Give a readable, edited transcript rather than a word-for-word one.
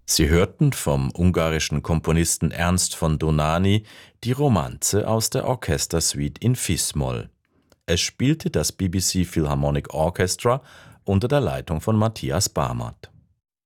Sie hörten vom ungarischen Komponisten Ernst von Dohnányi die Romanze aus der Orchestersuite in Fis-Moll. Es spielte das BBC Philharmonic Orchestra unter der Leitung von Matthias Barmert.